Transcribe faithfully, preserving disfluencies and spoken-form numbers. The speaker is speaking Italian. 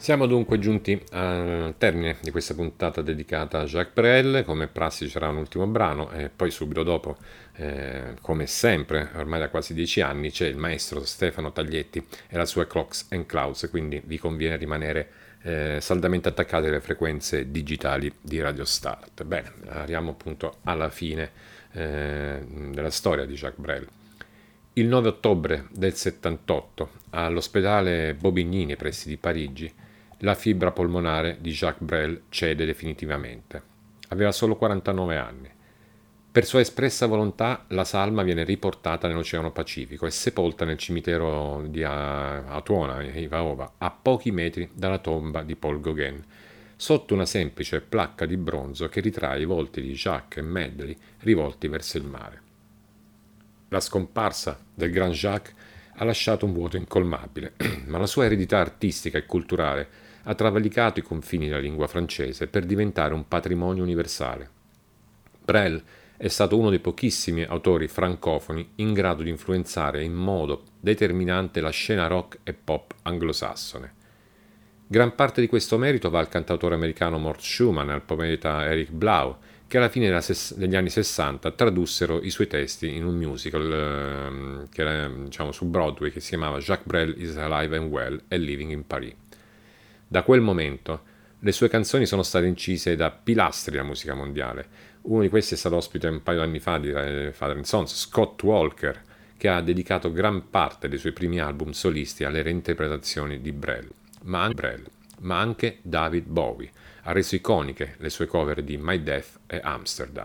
Siamo dunque giunti al termine di questa puntata dedicata a Jacques Brel. Come prassi c'era un ultimo brano e poi subito dopo, eh, come sempre, ormai da quasi dieci anni, c'è il maestro Stefano Taglietti e la sua Clocks and Clouds, quindi vi conviene rimanere eh, saldamente attaccati alle frequenze digitali di Radio Start. Bene, arriviamo appunto alla fine eh, della storia di Jacques Brel. Il nove ottobre del settantotto, all'ospedale Bobignini pressi di Parigi, la fibra polmonare di Jacques Brel cede definitivamente. Aveva solo quarantanove anni. Per sua espressa volontà, la salma viene riportata nell'Oceano Pacifico e sepolta nel cimitero di Atuona, Ivaova, a pochi metri dalla tomba di Paul Gauguin, sotto una semplice placca di bronzo che ritrae i volti di Jacques e Medley rivolti verso il mare. La scomparsa del Grand Jacques ha lasciato un vuoto incolmabile, ma la sua eredità artistica e culturale ha travalicato i confini della lingua francese per diventare un patrimonio universale. Brel è stato uno dei pochissimi autori francofoni in grado di influenzare in modo determinante la scena rock e pop anglosassone. Gran parte di questo merito va al cantautore americano Mort Schumann e al poeta Eric Blau, che alla fine degli anni sessanta tradussero i suoi testi in un musical eh, che era, diciamo, su Broadway, che si chiamava Jacques Brel is Alive and Well and Living in Paris. Da quel momento le sue canzoni sono state incise da pilastri della musica mondiale. Uno di questi è stato ospite un paio di anni fa di Father and Sons, Scott Walker, che ha dedicato gran parte dei suoi primi album solisti alle reinterpretazioni di Brel, ma anche, Brel, ma anche David Bowie ha reso iconiche le sue cover di My Death e Amsterdam.